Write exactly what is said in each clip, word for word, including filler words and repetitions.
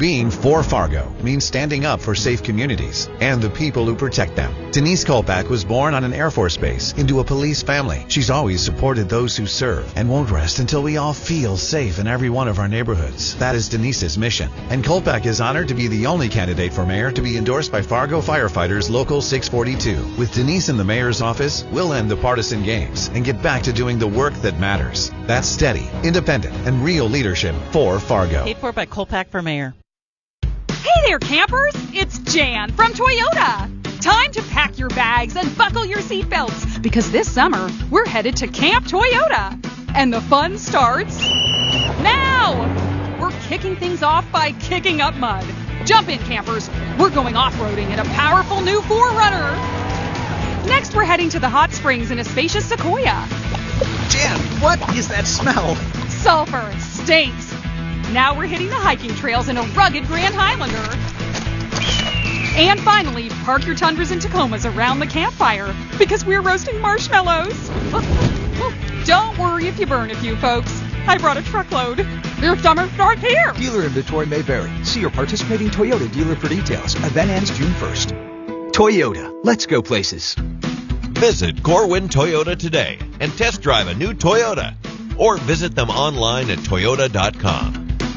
Being for Fargo means standing up for safe communities and the people who protect them. Denise Kolpak was born on an Air Force base into a police family. She's always supported those who serve and won't rest until we all feel safe in every one of our neighborhoods. That is Denise's mission. And Kolpak is honored to be the only candidate for mayor to be endorsed by Fargo Firefighters Local six forty-two. With Denise in the mayor's office, we'll end the partisan games and get back to doing the work that matters. That's steady, independent, and real leadership for Fargo. Paid for by Kolpak for mayor. Hey there, campers! It's Jan from Toyota. Time to pack your bags and buckle your seatbelts, because this summer we're headed to Camp Toyota. And the fun starts now! We're kicking things off by kicking up mud. Jump in, campers. We're going off-roading in a powerful new four runner. Next, we're heading to the hot springs in a spacious Sequoia. Jan, what is that smell? Sulfur. It stinks. Now we're hitting the hiking trails in a rugged Grand Highlander. And finally, park your Tundras and Tacomas around the campfire, because we're roasting marshmallows. Don't worry if you burn a few, folks. I brought a truckload. Your summer starts here. Dealer inventory may vary. See your participating Toyota dealer for details. Event ends June first. Toyota. Let's go places. Visit Corwin Toyota today and test drive a new Toyota. Or visit them online at toyota dot com.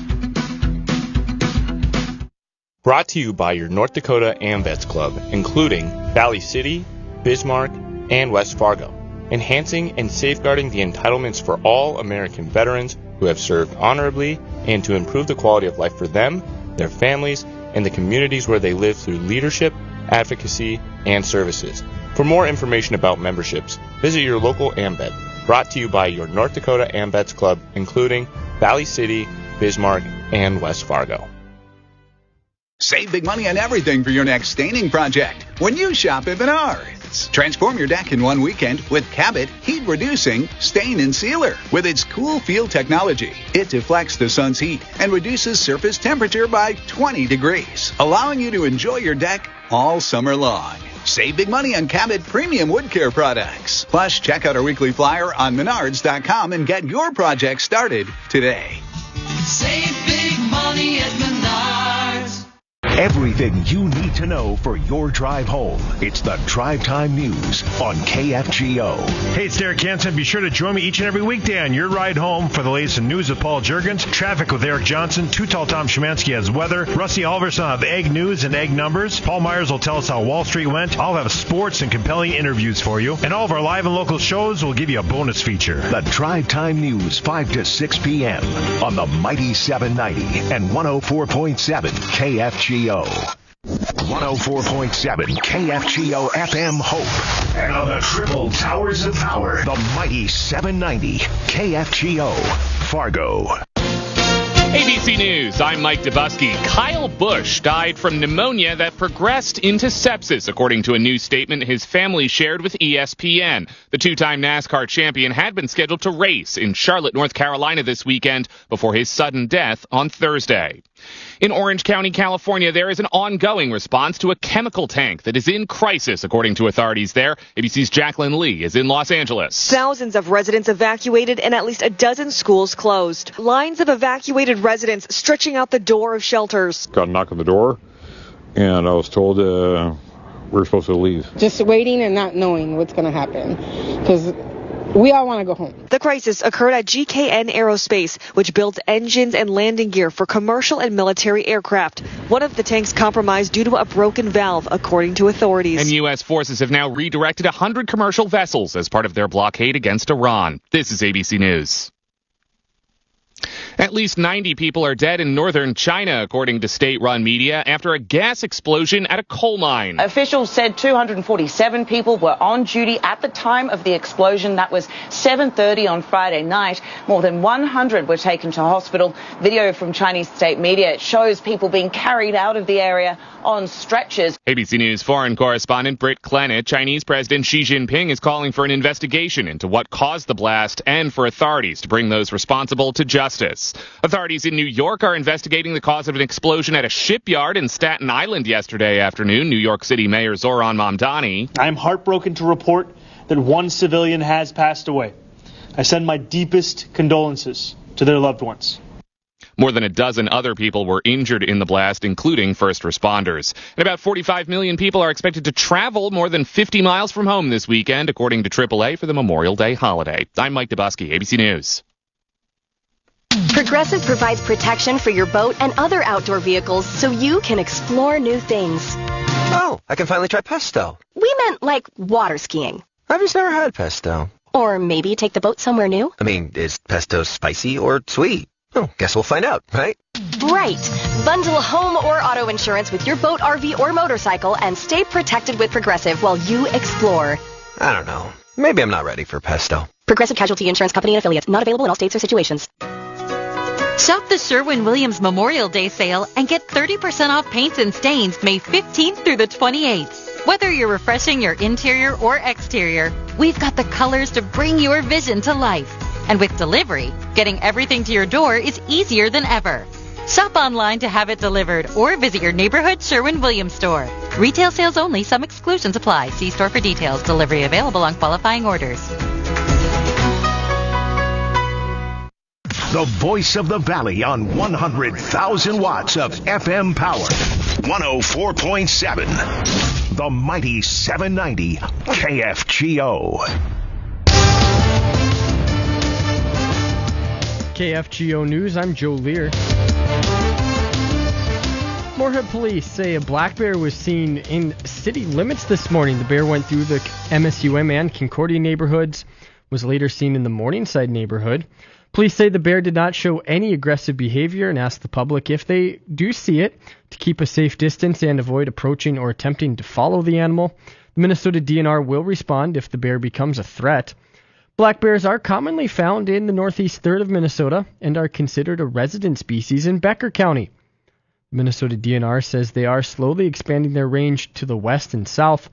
Brought to you by your North Dakota AMVETS Club, including Valley City, Bismarck, and West Fargo, enhancing and safeguarding the entitlements for all American veterans who have served honorably and to improve the quality of life for them, their families, and the communities where they live through leadership, advocacy, and services. For more information about memberships, visit your local AMVET, brought to you by your North Dakota AMVETS Club, including Valley City, Bismarck, and West Fargo. Save big money on everything for your next staining project when you shop at Menards. Transform your deck in one weekend with Cabot Heat Reducing Stain and Sealer. With its cool feel technology, it deflects the sun's heat and reduces surface temperature by twenty degrees, allowing you to enjoy your deck all summer long. Save big money on Cabot premium wood care products. Plus, check out our weekly flyer on menards dot com and get your project started today. Save big money at Menards. Everything you need to know for your drive home. It's the Drive Time News on K F G O. Hey, it's Derek Hansen. Be sure to join me each and every weekday on your ride home for the latest in news with Paul Juergens, traffic with Eric Johnson, Too Tall Tom Szymanski has weather, Rusty Alverson will have egg news and egg numbers, Paul Myers will tell us how Wall Street went, I'll have sports and compelling interviews for you, and all of our live and local shows will give you a bonus feature. The Drive Time News, five to six p.m. on the Mighty seven ninety and one oh four point seven K F G O. one oh four point seven K F G O F M Hope. And on the triple towers of power, the Mighty seven ninety K F G O Fargo. A B C News, I'm Mike Dubusky. Kyle Busch died from pneumonia that progressed into sepsis, according to a new statement his family shared with E S P N. The two-time NASCAR champion had been scheduled to race in Charlotte, North Carolina this weekend before his sudden death on Thursday. In Orange County, California, there is an ongoing response to a chemical tank that is in crisis, according to authorities there. A B C's Jacqueline Lee is in Los Angeles. Thousands of residents evacuated and at least a dozen schools closed. Lines of evacuated residents stretching out the door of shelters. Got a knock on the door, and I was told uh, we we're supposed to leave. Just waiting and not knowing what's going to happen, because we all want to go home. The crisis occurred at G K N Aerospace, which builds engines and landing gear for commercial and military aircraft. One of the tanks compromised due to a broken valve, according to authorities. And U S forces have now redirected one hundred commercial vessels as part of their blockade against Iran. This is A B C News. At least ninety people are dead in northern China, according to state-run media, after a gas explosion at a coal mine. Officials said two hundred forty-seven people were on duty at the time of the explosion. That was seven thirty on Friday night. More than one hundred were taken to hospital. Video from Chinese state media shows people being carried out of the area on stretchers. A B C News foreign correspondent Britt Clennett. Chinese President Xi Jinping is calling for an investigation into what caused the blast and for authorities to bring those responsible to justice. Authorities in New York are investigating the cause of an explosion at a shipyard in Staten Island yesterday afternoon. New York City Mayor Zoran Mamdani. I am heartbroken to report that one civilian has passed away. I send my deepest condolences to their loved ones. More than a dozen other people were injured in the blast, including first responders. And about forty-five million people are expected to travel more than fifty miles from home this weekend, according to triple A for the Memorial Day holiday. I'm Mike Dubusky, A B C News. Progressive provides protection for your boat and other outdoor vehicles so you can explore new things. Oh, I can finally try pesto. We meant like water skiing. I've just never had pesto. Or maybe take the boat somewhere new. I mean, is pesto spicy or sweet? Oh, guess we'll find out, right? Right. Bundle home or auto insurance with your boat, R V, or motorcycle and stay protected with Progressive while you explore. I don't know. Maybe I'm not ready for pesto. Progressive Casualty Insurance Company and Affiliates. Not available in all states or situations. Shop the Sherwin-Williams Memorial Day sale and get thirty percent off paints and stains May fifteenth through the twenty-eighth. Whether you're refreshing your interior or exterior, we've got the colors to bring your vision to life. And with delivery, getting everything to your door is easier than ever. Shop online to have it delivered or visit your neighborhood Sherwin-Williams store. Retail sales only. Some exclusions apply. See store for details. Delivery available on qualifying orders. The voice of the Valley on one hundred thousand watts of F M power. one oh four point seven. The mighty seven ninety K F G O. K F G O News, I'm Joe Lear. Moorhead police say a black bear was seen in city limits this morning. The bear went through the M S U M and Concordia neighborhoods, was later seen in the Morningside neighborhood. Police say the bear did not show any aggressive behavior and ask the public, if they do see it, to keep a safe distance and avoid approaching or attempting to follow the animal. The Minnesota D N R will respond if the bear becomes a threat. Black bears are commonly found in the northeast third of Minnesota and are considered a resident species in Becker County. The Minnesota D N R says they are slowly expanding their range to the west and south.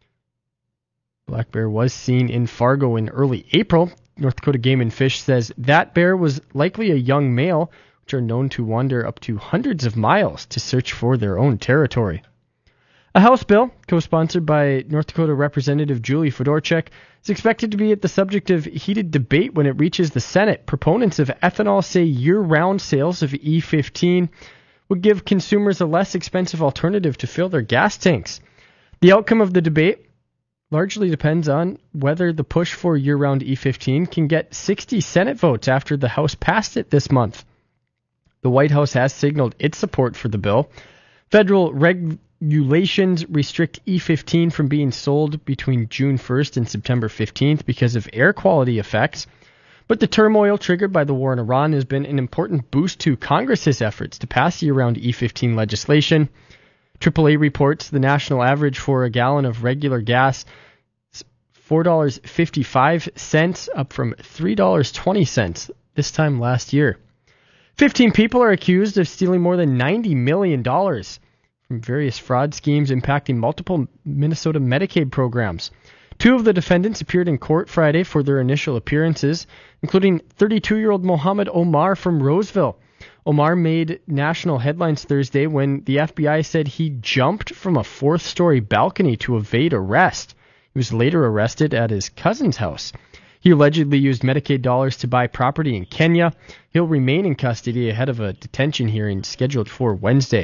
Black bear was seen in Fargo in early April. North Dakota Game and Fish says that bear was likely a young male, which are known to wander up to hundreds of miles to search for their own territory. A House bill, co-sponsored by North Dakota Representative Julie Fedorchuk, is expected to be at the subject of heated debate when it reaches the Senate. Proponents of ethanol say year-round sales of E fifteen would give consumers a less expensive alternative to fill their gas tanks. The outcome of the debate largely depends on whether the push for year-round E fifteen can get sixty Senate votes after the House passed it this month. The White House has signaled its support for the bill. Federal regulations restrict E fifteen from being sold between June first and September fifteenth because of air quality effects. But the turmoil triggered by the war in Iran has been an important boost to Congress's efforts to pass year-round E fifteen legislation. triple A reports the national average for a gallon of regular gas is four dollars and fifty-five cents, up from three dollars and twenty cents this time last year. Fifteen people are accused of stealing more than ninety million dollars from various fraud schemes impacting multiple Minnesota Medicaid programs. Two of the defendants appeared in court Friday for their initial appearances, including thirty-two-year-old Mohammed Omar from Roseville. Omar made national headlines Thursday when the F B I said he jumped from a fourth-story balcony to evade arrest. He was later arrested at his cousin's house. He allegedly used Medicaid dollars to buy property in Kenya. He'll remain in custody ahead of a detention hearing scheduled for Wednesday.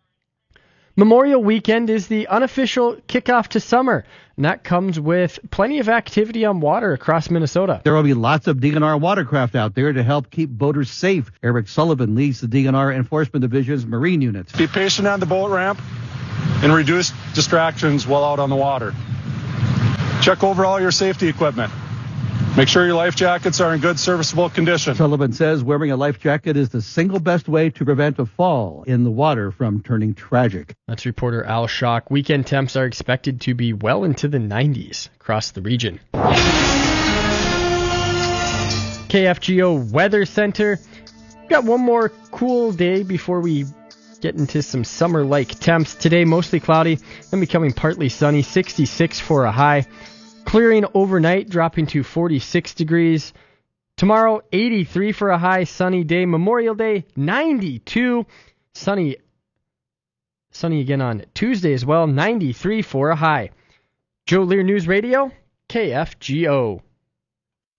Memorial Weekend is the unofficial kickoff to summer, and that comes with plenty of activity on water across Minnesota. There will be lots of D N R watercraft out there to help keep boaters safe. Eric Sullivan leads the D N R Enforcement Division's marine units. Be patient on the boat ramp and reduce distractions while out on the water. Check over all your safety equipment. Make sure your life jackets are in good serviceable condition. Sullivan says wearing a life jacket is the single best way to prevent a fall in the water from turning tragic. That's reporter Al Schock. Weekend temps are expected to be well into the nineties across the region. K F G O Weather Center. Got one more cool day before we get into some summer-like temps. Today, mostly cloudy, then becoming partly sunny, sixty-six for a high. Clearing overnight, dropping to forty-six degrees. Tomorrow, eighty-three for a high, sunny day. Memorial Day, ninety-two. Sunny, sunny again on Tuesday as well, ninety-three for a high. Joe Lear News Radio, K F G O.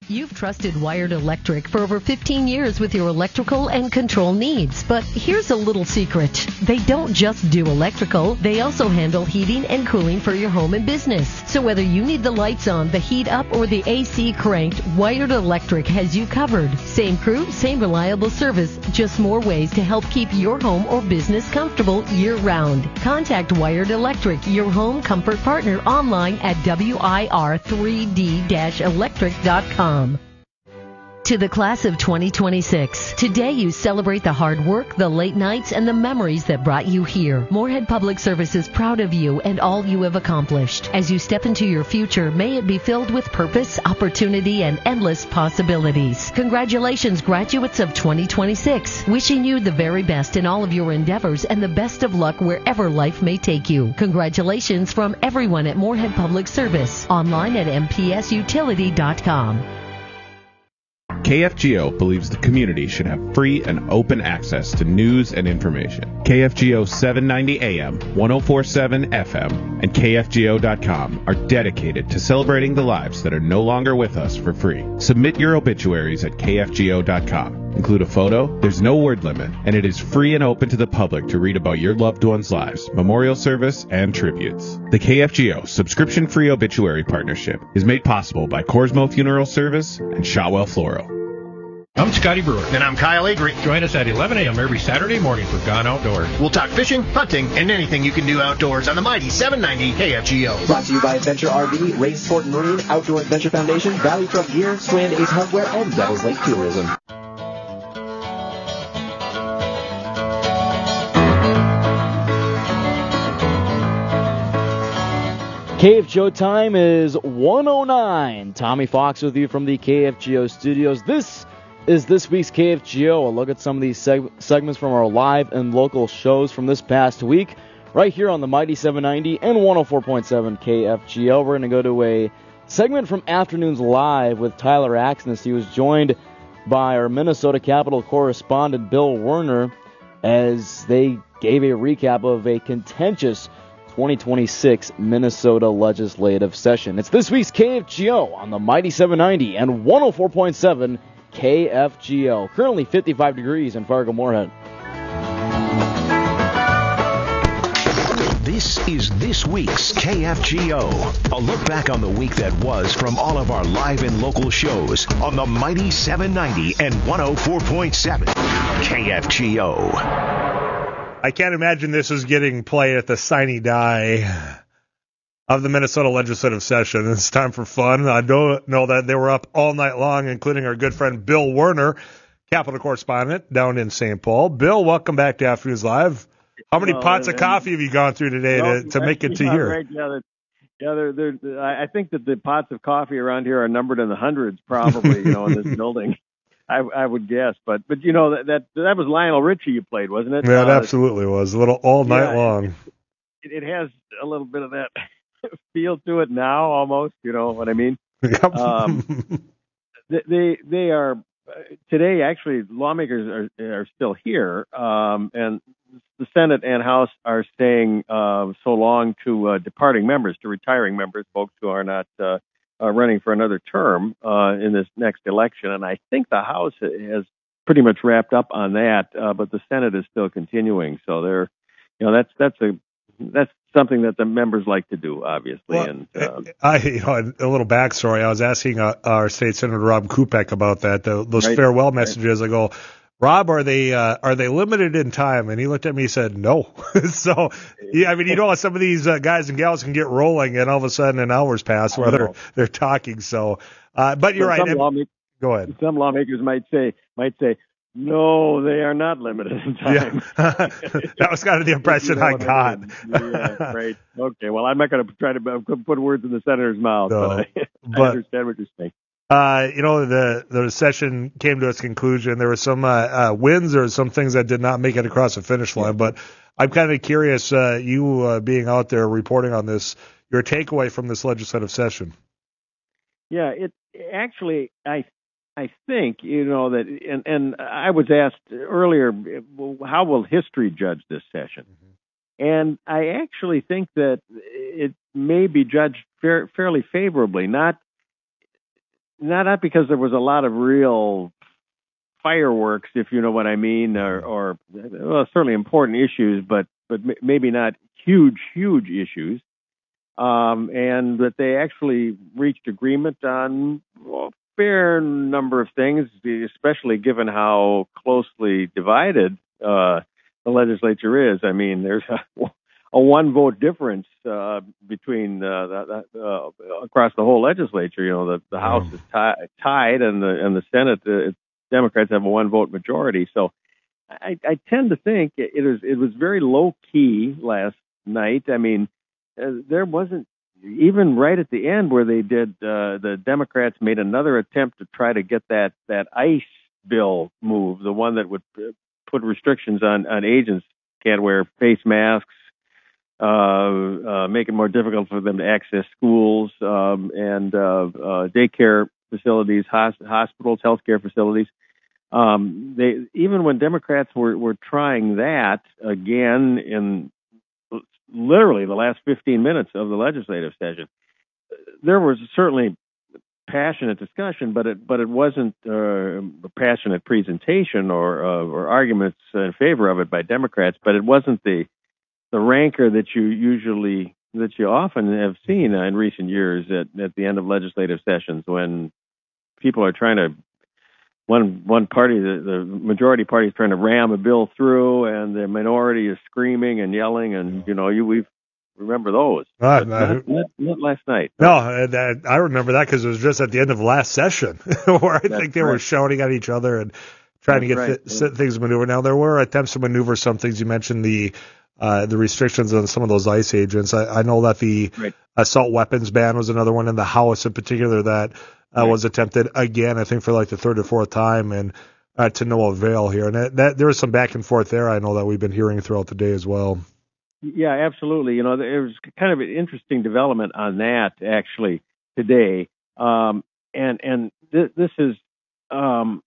You've trusted Wired Electric for over fifteen years with your electrical and control needs. But here's a little secret. They don't just do electrical, they also handle heating and cooling for your home and business. So whether you need the lights on, the heat up, or the A C cranked, Wired Electric has you covered. Same crew, same reliable service, just more ways to help keep your home or business comfortable year-round. Contact Wired Electric, your home comfort partner, online at W I R three D electric dot com. To the class of twenty twenty-six, today you celebrate the hard work, the late nights, and the memories that brought you here. Moorhead Public Service is proud of you and all you have accomplished. As you step into your future, may it be filled with purpose, opportunity, and endless possibilities. Congratulations, graduates of twenty twenty-six. Wishing you the very best in all of your endeavors and the best of luck wherever life may take you. Congratulations from everyone at Moorhead Public Service. Online at m p s utility dot com. K F G O believes the community should have free and open access to news and information. K F G O seven ninety A M, ten forty-seven F M, and K F G O dot com are dedicated to celebrating the lives that are no longer with us for free. Submit your obituaries at K F G O dot com. Include a photo, there's no word limit, and it is free and open to the public to read about your loved ones' lives, memorial service, and tributes. The K F G O subscription-free obituary partnership is made possible by Corsmo Funeral Service and Shotwell Floral. I'm Scotty Brewer. And I'm Kyle Agri. Join us at eleven a.m. every Saturday morning for Gone Outdoors. We'll talk fishing, hunting, and anything you can do outdoors on the mighty seven ninety K F G O. Brought to you by Adventure R V, Ray Sport and Marine, Outdoor Adventure Foundation, Valley Truck Gear, Strand Ace Hardware, and Devils Lake Tourism. K F G O time is one oh nine. Tommy Fox with you from the K F G O studios. This is this week's K F G O. A look at some of these seg- segments from our live and local shows from this past week, right here on the mighty seven ninety and one oh four point seven K F G O. We're going to go to a segment from Afternoons Live with Tyler Axness. He was joined by our Minnesota Capital correspondent Bill Werner as they gave a recap of a contentious twenty twenty-six Minnesota legislative session. It's this week's K F G O on the mighty seven ninety and one oh four point seven K F G O. Currently fifty-five degrees in Fargo-Moorhead. This is this week's K F G O. A look back on the week that was from all of our live and local shows on the mighty seven ninety and one oh four point seven K F G O. I can't imagine this is getting played at the sine die of the Minnesota legislative session. It's time for fun. I don't know that they were up all night long, including our good friend Bill Werner, Capital correspondent down in Saint Paul. Bill, welcome back to Afternoons Live. How many well, pots of coffee have you gone through today well, to, to make it to yeah, here? Right, yeah, yeah they're, they're, I think that the pots of coffee around here are numbered in the hundreds, probably, you know, in this building. I, I would guess, but but you know that that that was Lionel Richie you played, wasn't it? Yeah, it uh, absolutely was. A little all night yeah, long. It, it has a little bit of that feel to it now, almost. You know what I mean? um, they they are today. Actually, lawmakers are are still here, um, and the Senate and House are staying uh, so long to uh, departing members, to retiring members, folks who are not. Uh, Uh, running for another term uh, in this next election, and I think the House has pretty much wrapped up on that, uh, but the Senate is still continuing. So they're, you know, that's that's a that's something that the members like to do, obviously. Well, and uh, I, you know, a little backstory. I was asking uh, our state senator Rob Kupek about that. The, those right, farewell messages. Right. I go, Rob, are they uh, are they limited in time? And he looked at me and said, no. So, yeah, I mean, you know, some of these uh, guys and gals can get rolling, and all of a sudden an hour's pass while they're, they're talking. So, uh, but you're some right. Lawmakers, Go ahead. Some lawmakers might say might say, no, they are not limited in time. Yeah. That was kind of the impression I got. Yeah, right. Okay. Well, I'm not going to try to put words in the senator's mouth, no, but, I, but I understand what you're saying. Uh, you know, the, the session came to its conclusion. There were some uh, uh, wins or some things that did not make it across the finish line. But I'm kind of curious, uh, you uh, being out there reporting on this, your takeaway from this legislative session. Yeah, it actually, I I think, you know, that, and, and I was asked earlier, how will history judge this session? Mm-hmm. And I actually think that it may be judged fair, fairly favorably, not not not because there was a lot of real fireworks, if you know what I mean, or, or well, certainly important issues, but but m- maybe not huge, huge issues. Um, and that they actually reached agreement on well, a fair number of things, especially given how closely divided uh, the legislature is. I mean, there's a, a one-vote difference uh, between uh, the, uh, across the whole legislature. You know, the, the House is ti- tied, and the and the Senate, uh, Democrats have a one-vote majority. So, I, I tend to think it, it was it was very low-key last night. I mean. Uh, there wasn't even right at the end where they did. Uh, the Democrats made another attempt to try to get that that ICE bill moved, the one that would put restrictions on on agents can't wear face masks, uh, uh, make it more difficult for them to access schools um, and uh, uh, daycare facilities, hosp- hospitals, healthcare facilities. Um, they even when Democrats were were trying that again in literally the last fifteen minutes of the legislative session, there was certainly passionate discussion, but it but it wasn't uh, a passionate presentation or uh, or arguments in favor of it by Democrats. But it wasn't the the rancor that you usually that you often have seen in recent years at at the end of legislative sessions when people are trying to. One one party, the, the majority party, is trying to ram a bill through, and the minority is screaming and yelling, and you know, you we remember those. Uh, but not, not, not last night. No, no I remember that because it was just at the end of last session where I That's think they right. were shouting at each other and trying That's to get right. th- yeah. things maneuvered. Now there were attempts to maneuver some things. You mentioned the uh, the restrictions on some of those ICE agents. I, I know that the right. assault weapons ban was another one in the House in particular that. Uh, right. was attempted again, I think, for like the third or fourth time, and uh, to no avail here. And that, that there was some back and forth there. I know that we've been hearing throughout the day as well. Yeah, absolutely. You know, there was kind of an interesting development on that actually today, um, and and th- this is, um,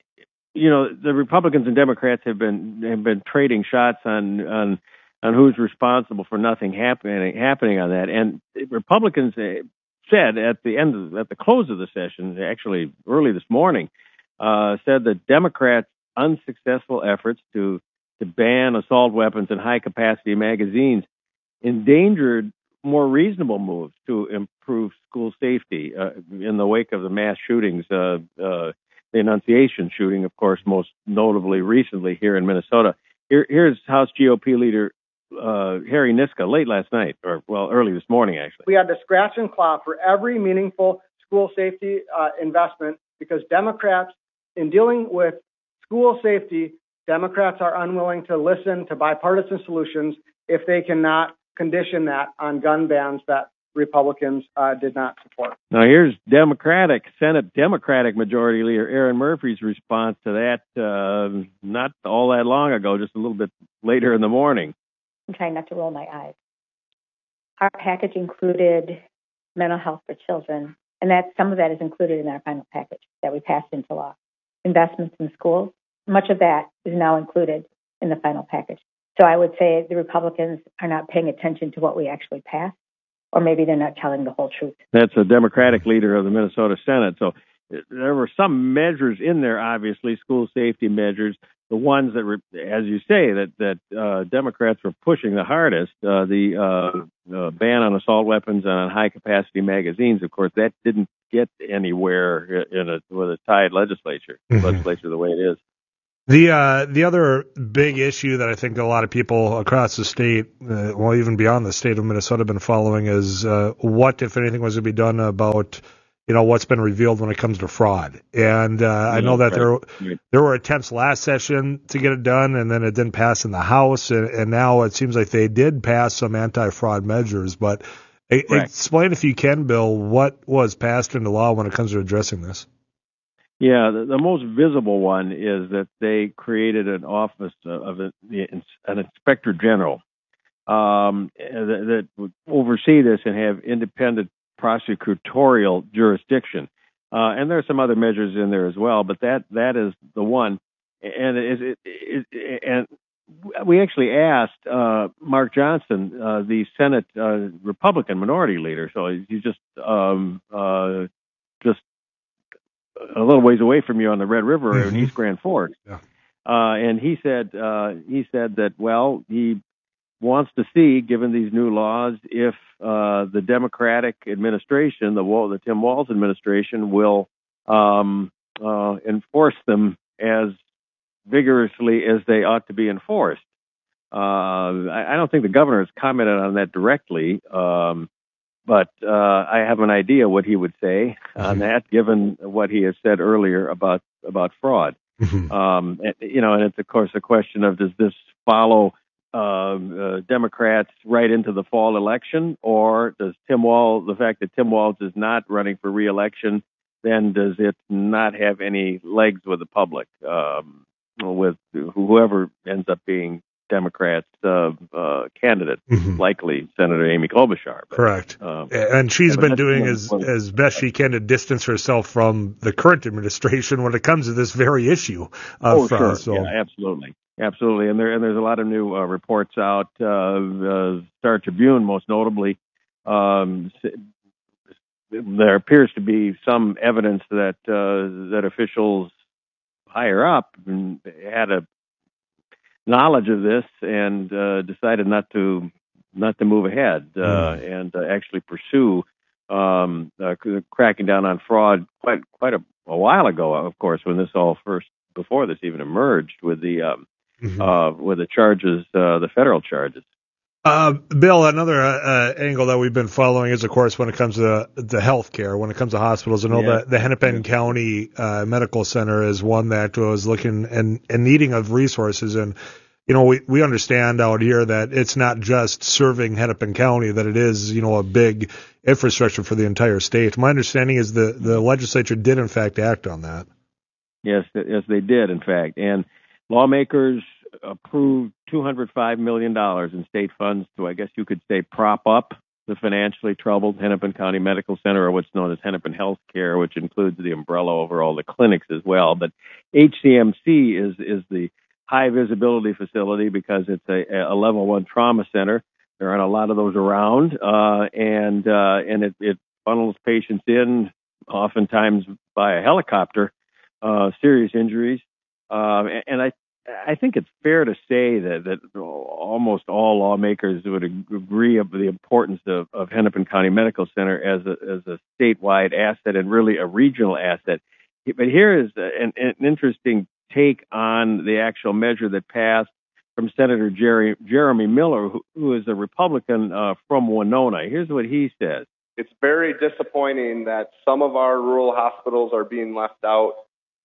you know, the Republicans and Democrats have been have been trading shots on on on who's responsible for nothing happening happening on that, and Republicans. Uh, said at the end of, at the close of the session, actually early this morning, uh, said that Democrats' unsuccessful efforts to to ban assault weapons and high capacity magazines endangered more reasonable moves to improve school safety uh, in the wake of the mass shootings, uh, uh, the Annunciation shooting, of course, most notably recently here in Minnesota. Here, here's House G O P leader Uh, Harry Niska late last night, or well, early this morning, actually. We had to scratch and claw for every meaningful school safety uh, investment because Democrats, in dealing with school safety, Democrats are unwilling to listen to bipartisan solutions if they cannot condition that on gun bans that Republicans uh, did not support. Now, here's Democratic, Senate Democratic Majority Leader Aaron Murphy's response to that uh, not all that long ago, just a little bit later in the morning. I'm trying not to roll my eyes. Our package included mental health for children, and that some of that is included in our final package that we passed into law. Investments in schools, much of that is now included in the final package. So I would say the Republicans are not paying attention to what we actually passed, or maybe they're not telling the whole truth. That's a Democratic leader of the Minnesota Senate. So there were some measures in there, obviously, school safety measures. The ones that were, as you say, that that uh, Democrats were pushing the hardest, uh, the uh, uh, ban on assault weapons and on high-capacity magazines, of course, that didn't get anywhere in a with a tied legislature, mm-hmm. legislature the way it is. The uh, the other big issue that I think a lot of people across the state, uh, well, even beyond the state of Minnesota, have been following is uh, what, if anything, was to be done about you know, what's been revealed when it comes to fraud. And uh, I know that there there were attempts last session to get it done, and then it didn't pass in the House, and, and now it seems like they did pass some anti-fraud measures. But a, explain, if you can, Bill, what was passed into law when it comes to addressing this. Yeah, the, the most visible one is that they created an office of a, an inspector general um, that, that would oversee this and have independent prosecutorial jurisdiction, uh, and there are some other measures in there as well. But that that is the one, and it, it, it, and we actually asked uh, Mark Johnson, uh, the Senate uh, Republican minority leader. So he just um, uh, just a little ways away from you on the Red River mm-hmm. in East Grand Forks. Yeah. Uh, and he said uh, he said that, well, he wants to see, given these new laws, if uh, the Democratic administration, the, the Tim Walz administration, will um, uh, enforce them as vigorously as they ought to be enforced. Uh, I, I don't think the governor has commented on that directly, um, but uh, I have an idea what he would say on that, given what he has said earlier about about fraud. Mm-hmm. Um, and, you know, and it's of course a question of, does this follow uh, uh, Democrats right into the fall election, or does Tim Walz, the fact that Tim Walz is not running for re-election, then does it not have any legs with the public, um, with whoever ends up being Democrats' uh, uh, candidate, mm-hmm. likely Senator Amy Klobuchar. But, Correct. Um, and she's yeah, been doing as, as best she can to distance herself from the current administration when it comes to this very issue of oh, fraud. sure. So. Yeah, absolutely. Absolutely. And there and there's a lot of new uh, reports out. Uh, uh, Star Tribune, most notably, um, there appears to be some evidence that uh, that officials higher up had a knowledge of this and uh, decided not to not to move ahead uh, mm. and uh, actually pursue um, uh, cracking down on fraud quite quite a, a while ago. Of course, when this all first before this even emerged with the um, mm-hmm. uh, with the charges, uh, the federal charges. Uh, Bill, another uh, angle that we've been following is, of course, when it comes to the health care, when it comes to hospitals. I know yeah. that the Hennepin yeah. County uh, Medical Center is one that was looking and, and needing of resources. And, you know, we, we understand out here that it's not just serving Hennepin County, that it is, you know, a big infrastructure for the entire state. My understanding is the, the legislature did, in fact, act on that. Yes, yes, they did, in fact. And lawmakers approved two hundred five million dollars in state funds to, I guess you could say, prop up the financially troubled Hennepin County Medical Center, or what's known as Hennepin Health Care, which includes the umbrella over all the clinics as well. But H C M C is is the high visibility facility because it's a, a level one trauma center. There aren't a lot of those around, uh, and uh, and it, it funnels patients in, oftentimes by a helicopter, uh, serious injuries, um, and, and I. I think it's fair to say that, that almost all lawmakers would agree of the importance of, of Hennepin County Medical Center as a, as a statewide asset and really a regional asset. But here is an, an interesting take on the actual measure that passed from Senator Jerry, Jeremy Miller, who, who is a Republican uh, from Winona. Here's what he says. It's very disappointing that some of our rural hospitals are being left out.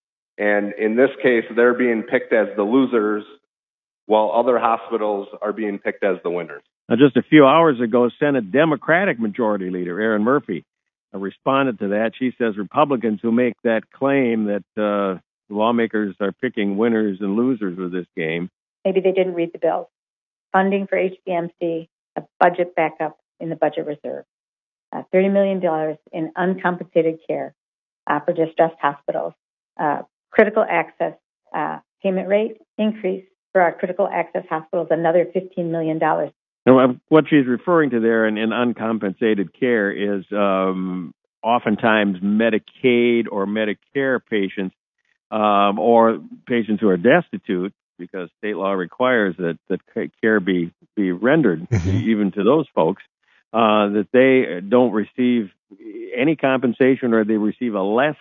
And in this case, they're being picked as the losers, while other hospitals are being picked as the winners. Now, just a few hours ago, Senate Democratic Majority Leader Erin Murphy responded to that. She says Republicans who make that claim that uh, lawmakers are picking winners and losers with this game. Maybe they didn't read the bill. Funding for H C M C, a budget backup in the budget reserve, uh, thirty million dollars in uncompensated care uh, for distressed hospitals. Uh, Critical access uh, payment rate increase for our critical access hospitals, another fifteen million dollars. Now, what she's referring to there in, in uncompensated care is um, oftentimes Medicaid or Medicare patients um, or patients who are destitute, because state law requires that, that care be, be rendered even to those folks, uh, that they don't receive any compensation or they receive a less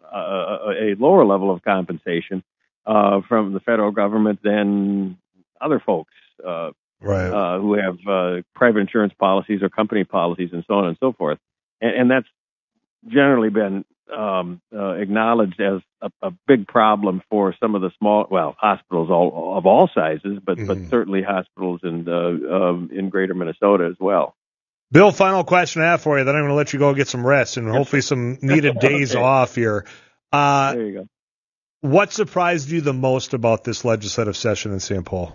Uh, a lower level of compensation uh, from the federal government than other folks uh, right. uh, who have uh, private insurance policies or company policies and so on and so forth. And, and that's generally been um, uh, acknowledged as a, a big problem for some of the small, well, hospitals all, of all sizes, but, mm-hmm. but certainly hospitals in, uh, um, in greater Minnesota as well. Bill, final question I have for you, then I'm going to let you go get some rest and hopefully some needed days okay. off here. Uh, there you go. What surprised you the most about this legislative session in Saint Paul?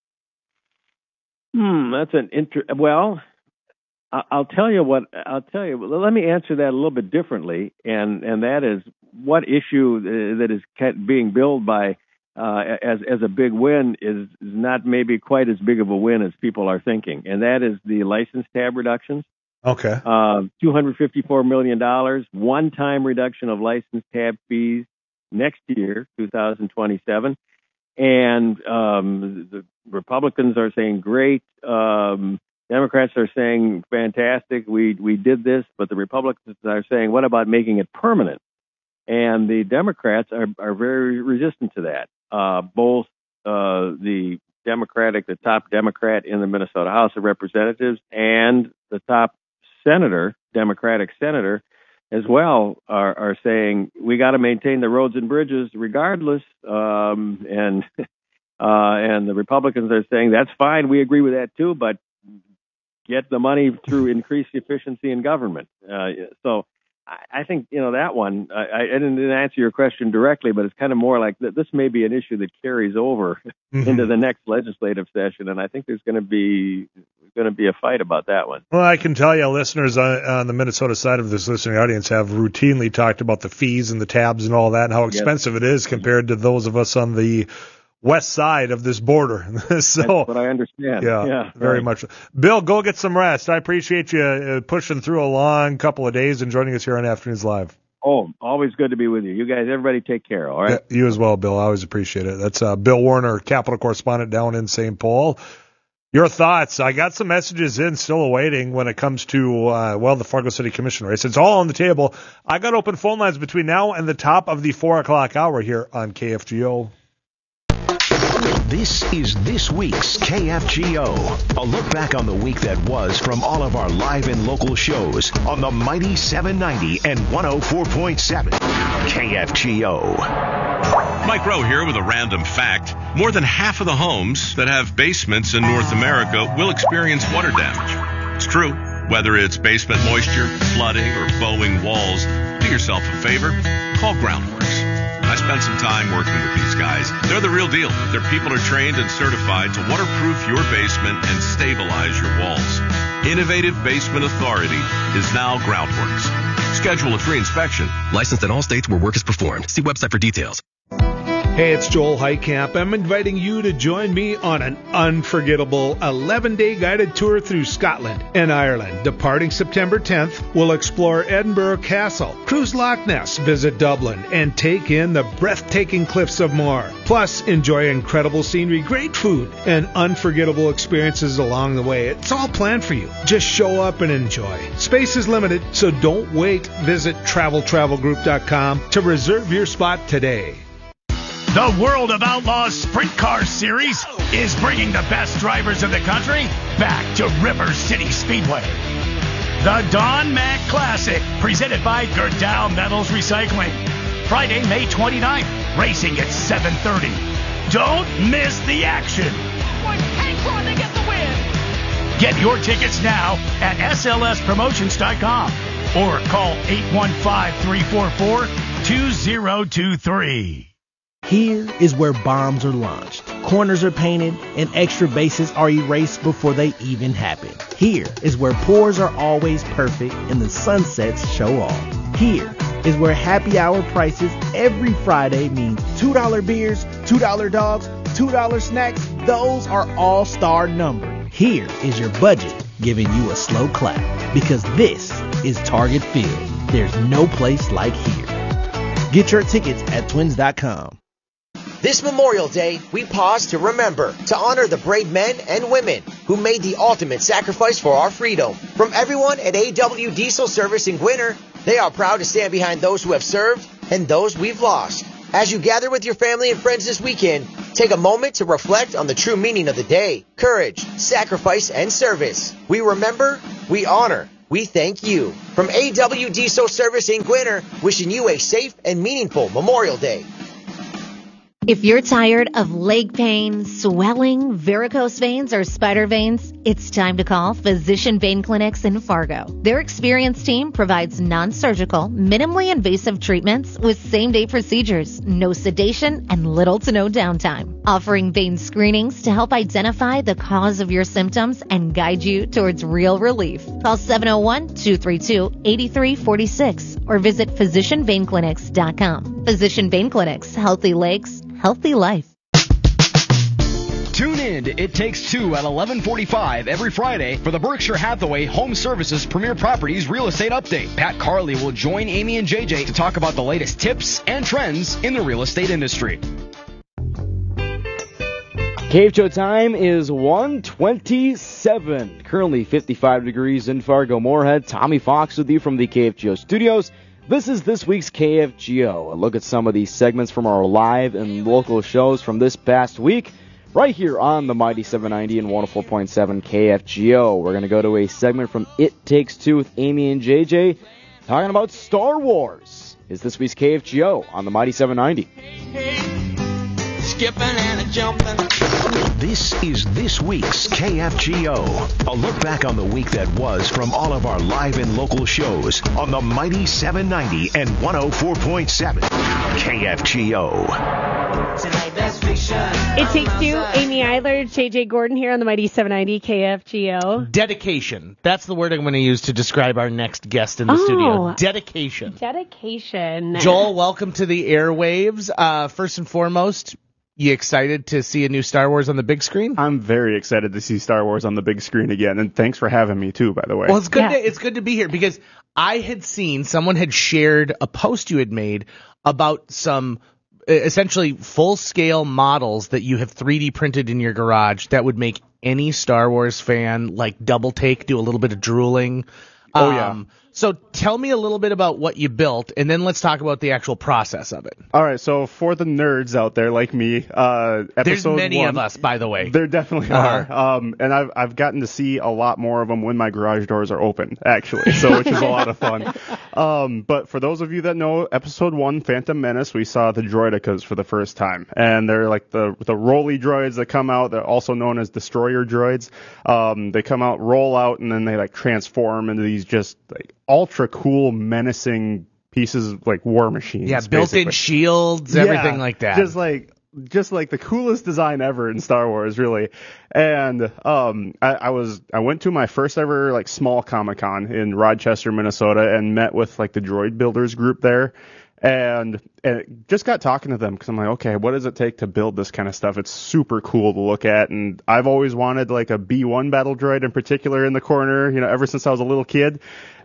Hmm, that's an inter. Well, I'll tell you what. I'll tell you. Let me answer that a little bit differently, and and that is what issue that is being billed by uh, as as a big win is not maybe quite as big of a win as people are thinking, and that is the license tab reductions. Okay. Uh, two hundred fifty-four million dollars, one-time reduction of license tab fees next year, two thousand twenty-seven. And um, the Republicans are saying great. Um, Democrats are saying fantastic. We we did this, but the Republicans are saying, what about making it permanent? And the Democrats are, are very resistant to that. Uh, both uh, the Democratic, the top Democrat in the Minnesota House of Representatives, and the top senator, Democratic senator, as well, are, are saying we got to maintain the roads and bridges regardless. Um, and uh, and the Republicans are saying that's fine. We agree with that too, but get the money through increased efficiency in government. Uh, so I, I think, you know, that one, I, I didn't answer your question directly, but it's kind of more like th- this may be an issue that carries over mm-hmm. into the next legislative session. And I think there's going to be going to be a fight about that one. Well, I can tell you, listeners on, on the Minnesota side of this listening audience have routinely talked about the fees and the tabs and all that and how expensive yes. it is compared to those of us on the west side of this border. so, That's what I understand. Yeah, yeah very right. much. Bill, go get some rest. I appreciate you uh, pushing through a long couple of days and joining us here on Afternoons Live. Oh, always good to be with you. You guys, everybody take care, all right? Yeah, you as well, Bill. I always appreciate it. That's uh, Bill Warner, Capitol correspondent down in Saint Paul. Your thoughts? I got some messages in, still awaiting when it comes to, uh, well, the Fargo City Commission race. It's all on the table. I got open phone lines between now and the top of the four o'clock hour here on K F G O. This is this week's K F G O. A look back on the week that was from all of our live and local shows on the mighty seven ninety and one oh four point seven K F G O. Mike Rowe here with a random fact. More than half of the homes that have basements in North America will experience water damage. It's true. Whether it's basement moisture, flooding, or bowing walls, do yourself a favor. Call Groundworks. I spent some time working with these guys. They're the real deal. Their people are trained and certified to waterproof your basement and stabilize your walls. Innovative Basement Authority is now Groundworks. Schedule a free inspection. Licensed in all states where work is performed. See website for details. Hey, it's Joel Heitkamp. I'm inviting you to join me on an unforgettable eleven-day guided tour through Scotland and Ireland. Departing September tenth, we'll explore Edinburgh Castle, cruise Loch Ness, visit Dublin, and take in the breathtaking cliffs of Moher. Plus, enjoy incredible scenery, great food, and unforgettable experiences along the way. It's all planned for you. Just show up and enjoy. Space is limited, so don't wait. Visit travel travel group dot com to reserve your spot today. The World of Outlaws Sprint Car Series is bringing the best drivers in the country back to River City Speedway. The Don Mack Classic, presented by Gerdau Metals Recycling. Friday, May twenty-ninth, racing at seven thirty. Don't miss the action. They get the win. Get your tickets now at S L S promotions dot com or call eight one five, three four four, two zero two three. Here is where bombs are launched, corners are painted, and extra bases are erased before they even happen. Here is where pours are always perfect and the sunsets show off. Here is where happy hour prices every Friday mean two dollar beers, two dollar dogs, two dollar snacks. Those are all-star numbered. Here is your budget giving you a slow clap, because this is Target Field. There's no place like here. Get your tickets at twins dot com. This Memorial Day, we pause to remember, to honor the brave men and women who made the ultimate sacrifice for our freedom. From everyone at A W Diesel Service in Gwinner, they are proud to stand behind those who have served and those we've lost. As you gather with your family and friends this weekend, take a moment to reflect on the true meaning of the day: courage, sacrifice, and service. We remember, we honor, we thank you. From A W Diesel Service in Gwinner, wishing you a safe and meaningful Memorial Day. If you're tired of leg pain, swelling, varicose veins, or spider veins, it's time to call Physician Vein Clinics in Fargo. Their experienced team provides non-surgical, minimally invasive treatments with same-day procedures, no sedation, and little to no downtime. Offering vein screenings to help identify the cause of your symptoms and guide you towards real relief. Call seven oh one, two three two, eight three four six or visit physician vein clinics dot com. Physician Vein Clinics, healthy legs, healthy life. Tune in to It Takes Two at eleven forty-five every Friday for the Berkshire Hathaway Home Services Premier Properties Real Estate Update. Pat Carley will join Amy and J J to talk about the latest tips and trends in the real estate industry. Cave Show time is one twenty-seven. Currently fifty-five degrees in Fargo Moorhead. Tommy Fox with you from the K F G O studios. This is this week's K F G O. A look at some of these segments from our live and local shows from this past week, right here on the Mighty seven ninety and one oh four point seven K F G O. We're going to go to a segment from It Takes Two with Amy and J J, talking about Star Wars. Is this week's K F G O on the Mighty seven ninety. Skipping and a jumping. This is this week's K F G O. A look back on the week that was from all of our live and local shows on the Mighty seven ninety and one oh four point seven K F G O. It Takes Two, Amy Eiler, J J Gordon here on the Mighty seven ninety K F G O. Dedication. That's the word I'm going to use to describe our next guest in the Oh. studio. Dedication. Dedication. Joel, welcome to the airwaves. Uh, first and foremost, you excited to see a new Star Wars on the big screen? I'm very excited to see Star Wars on the big screen again, and thanks for having me too, by the way. Well, it's good. To, it's good to be here because I had seen someone had shared a post you had made about some uh, essentially full-scale models that you have three D printed in your garage that would make any Star Wars fan like double take, do a little bit of drooling. Oh yeah. Um, So tell me a little bit about what you built, and then let's talk about the actual process of it. All right, so for the nerds out there like me, uh, episode There's many one, of us, by the way. There definitely Uh-huh. are, um, and I've I've gotten to see a lot more of them when my garage doors are open, actually, so which is a lot of fun. Um, but for those of you that know episode one, Phantom Menace, we saw the droidicas for the first time, and they're like the the rolly droids that come out. They're also known as destroyer droids. Um, they come out, roll out, and then they like transform into these just like ultra cool, menacing pieces like war machines. Yeah, built-in basically. shields, Yeah, everything like that. Just like just like the coolest design ever in Star Wars, really. And um, I, I was I went to my first ever like small Comic-Con in Rochester, Minnesota, and met with like the droid builders group there. And, and just got talking to them because I'm like, okay, what does it take to build this kind of stuff? It's super cool to look at, and I've always wanted like a B one battle droid in particular in the corner, you know, ever since I was a little kid.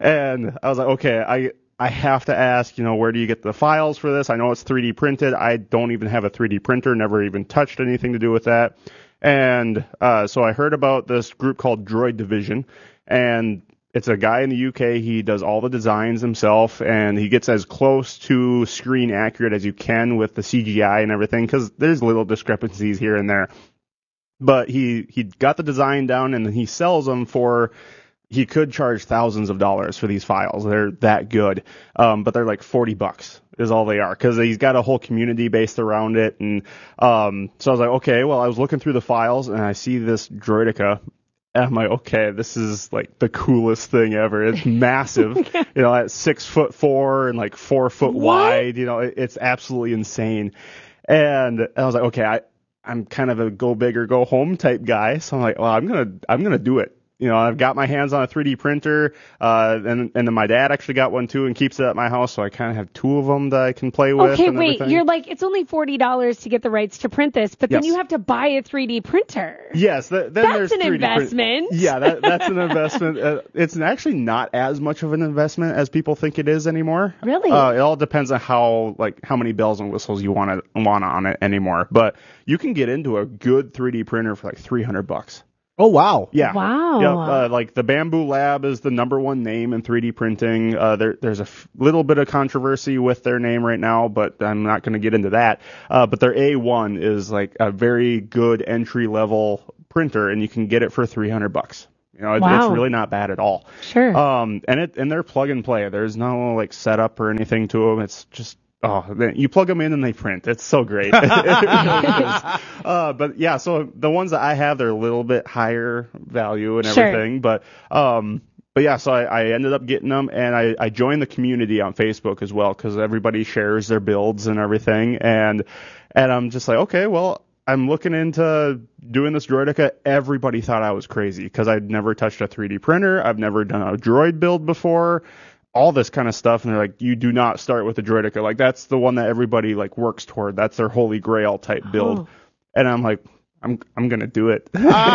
And I was like, okay, I I have to ask, you know, where do you get the files for this? I know it's three D printed. I don't even have a three D printer, never even touched anything to do with that. And uh, so I heard about this group called Droid Division, and it's a guy in the U K. He does all the designs himself, and he gets as close to screen accurate as you can with the C G I and everything, because there's little discrepancies here and there. But he, he got the design down, and he sells them for, he could charge thousands of dollars for these files. They're that good. Um, but they're like forty bucks is all they are, because he's got a whole community based around it. And um, so I was like, okay, well, I was looking through the files, and I see this droidica. And I'm like, okay, this is like the coolest thing ever. It's massive, you know, at six foot four and like four foot What? wide. You know, it, it's absolutely insane. And I was like, okay, I, I'm kind of a go big or go home type guy. So I'm like, well, I'm gonna, I'm gonna do it. You know, I've got my hands on a three D printer, uh, and and then my dad actually got one too and keeps it at my house, so I kind of have two of them that I can play with. Okay, and wait, everything. you're like, it's only forty dollars to get the rights to print this, but then Yes. you have to buy a three D printer. Yes, th- then That's there's an three D print- investment. Yeah, that, that's an investment. Uh, it's actually not as much of an investment as people think it is anymore. Really? Uh, it all depends on how like how many bells and whistles you want to want on it anymore. But you can get into a good three D printer for like three hundred bucks. Oh, wow. Yeah. Wow. Yep, uh, like the Bamboo Lab is the number one name in three D printing. Uh, there, there's a f- little bit of controversy with their name right now, but I'm not going to get into that. Uh, but their A one is like a very good entry level printer, and you can get it for three hundred bucks. You know, it, Wow. it's really not bad at all. Sure. Um, and it and they're plug and play. There's no like setup or anything to them. It's just oh, they- you plug them in and they print. It's so great. It really is. Uh, but yeah, so the ones that I have, they're a little bit higher value and Sure. everything. But um, but yeah, so I, I ended up getting them, and I, I joined the community on Facebook as well, because everybody shares their builds and everything. And and I'm just like, okay, well, I'm looking into doing this droidica. Everybody thought I was crazy because I'd never touched a three D printer. I've never done a droid build before. All this kind of stuff, and they're like, you do not start with a droidica. Like, that's the one that everybody like works toward. That's their holy grail type build. Oh. And I'm like, I'm I'm gonna do it.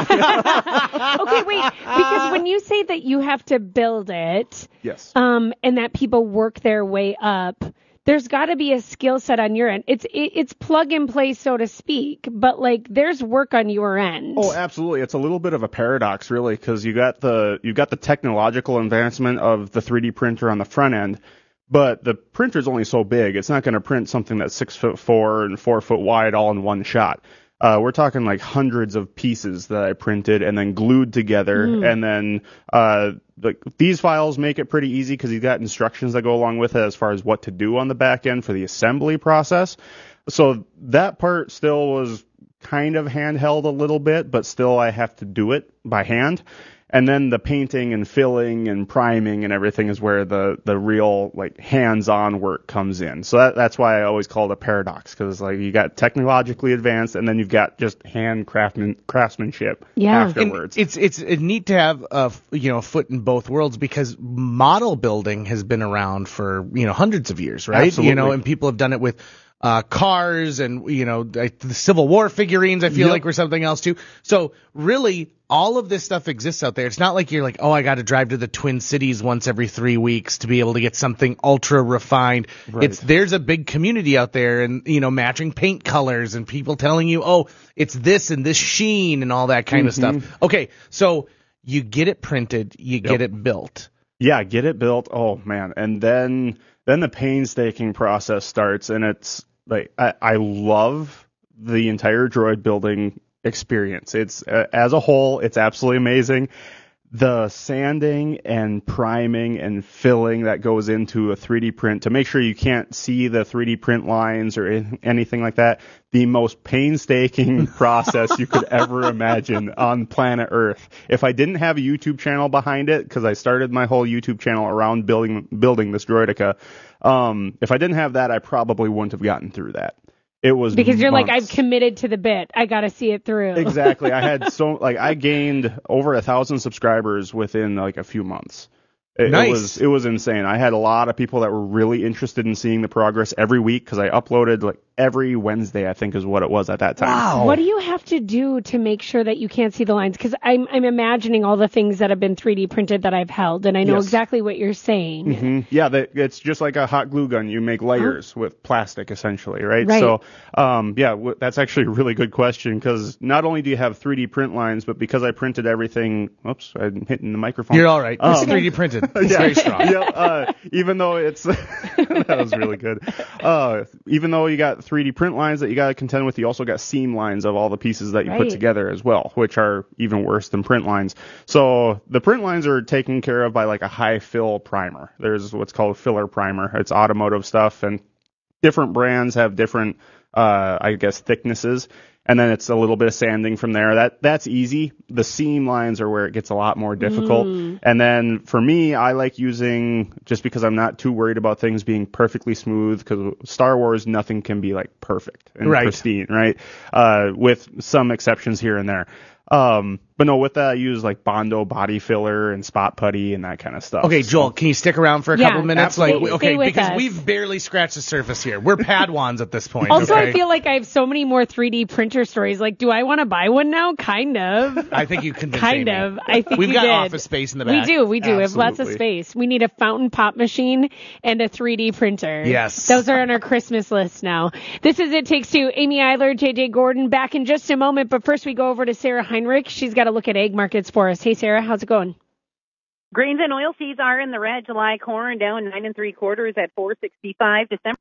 Okay, wait, because when you say that you have to build it, yes, um, and that people work their way up, there's got to be a skill set on your end. It's it, it's plug and play, so to speak, but like there's work on your end. Oh, absolutely. It's a little bit of a paradox, really, because you got the you got the technological advancement of the three D printer on the front end, but the printer's only so big. It's not going to print something that's six foot four and four foot wide all in one shot. Uh, we're talking like hundreds of pieces that I printed and then glued together. Mm. And then uh, like these files make it pretty easy because you've got instructions that go along with it as far as what to do on the back end for the assembly process. So that part still was kind of handheld a little bit, but still I have to do it by hand. And then the painting and filling and priming and everything is where the, the real like hands-on work comes in. So that, that's why I always call it a paradox, because like you got technologically advanced and then you've got just hand craftsman, craftsmanship yeah. afterwards. And it's it's neat to have a you know a foot in both worlds, because model building has been around for you know hundreds of years, right? Absolutely. You know, and people have done it with Uh, cars and, you know, the Civil War figurines, I feel Yep. like were something else too. So really, all of this stuff exists out there. It's not like you're like, oh, I got to drive to the Twin Cities once every three weeks to be able to get something ultra refined. Right. It's, there's a big community out there and, you know, matching paint colors and people telling you, oh, it's this and this sheen and all that kind Mm-hmm. of stuff. Okay. So you get it printed, you Yep. get it built. Yeah, get it built. Oh man. And then, then the painstaking process starts, and it's, Like I, I love the entire droid building experience. It's uh, as a whole, it's absolutely amazing. The sanding and priming and filling that goes into a three D print to make sure you can't see the three D print lines or anything like that. The most painstaking process you could ever imagine on planet Earth. If I didn't have a YouTube channel behind it, because I started my whole YouTube channel around building building this Droideka, um, if I didn't have that, I probably wouldn't have gotten through that. It was because you're months. like, I've committed to the bit. I got to see it through. Exactly. I had so like I gained over a thousand subscribers within like a few months. It, nice. it was it was insane. I had a lot of people that were really interested in seeing the progress every week, because I uploaded like every Wednesday, I think is what it was at that time. Wow. What do you have to do to make sure that you can't see the lines? Because I'm I'm imagining all the things that have been three D printed that I've held, and I know Yes. exactly what you're saying. Mm-hmm. Yeah, that, it's just like a hot glue gun. You make layers with plastic, essentially, right? Right. So, um, yeah, w- that's actually a really good question, because not only do you have three D print lines, but because I printed everything. Oops, I'm hitting the microphone. You're all right. It's Um, three D printed. It's yeah, very strong. yeah, uh, even though it's that was really good. Uh, even though you got three D print lines that you got to contend with, you also got seam lines of all the pieces that you Right. put together as well, which are even worse than print lines. So the print lines are taken care of by like a high fill primer. There's what's called filler primer. It's automotive stuff, and different brands have different, uh, I guess, thicknesses. And then it's a little bit of sanding from there. That that's easy. The seam lines are where it gets a lot more difficult. Mm. And then for me, I like using, just because I'm not too worried about things being perfectly smooth, because Star Wars, nothing can be like perfect and Right. pristine, right? Uh, with some exceptions here and there. Um, but no, with that, I use like Bondo body filler and spot putty and that kind of stuff. Okay, Joel, can you stick around for a Yeah, couple minutes? absolutely. Like, Stay- okay, stay with because us. we've barely scratched the surface here. We're Padawans at this point. Also, okay? I feel like I have so many more three D printer stories. Like, do I want to buy one now? Kind of. I think you convinced Kind Amy. of. I think We've you got did. office space in the back. We do. We do. We have lots of Absolutely. space. We need a fountain pop machine and a three D printer. Yes. Those are on our Christmas list now. This is It Takes Two. Amy Eiler, J J Gordon, back in just a moment. But first, we go over to Sarah Heinrich. She's got to look at egg markets for us. Hey, Sarah, how's it going? Grains and oilseeds are in the red. July corn down nine and three quarters at four sixty-five. December.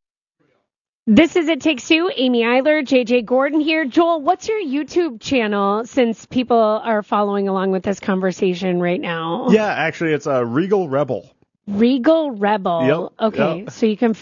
This is It Takes Two. Amy Eiler, J J Gordon here. Joel, what's your YouTube channel, since people are following along with this conversation right now? Yeah, actually, it's a Regal Rebel. Regal Rebel. Yep, Okay, yep. so you can